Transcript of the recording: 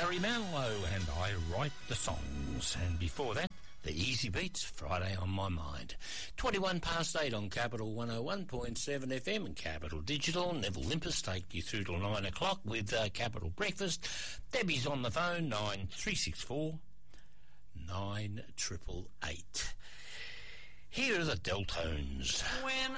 Barry Manilow and I Write the Songs. And before that, the Easy Beats, Friday on My Mind. 21 past 8 on Capital 101.7 FM and Capital Digital. Neville Limpus take you through till 9 o'clock with Capital Breakfast. Debbie's on the phone, 9364 9888. Here are the Deltones. When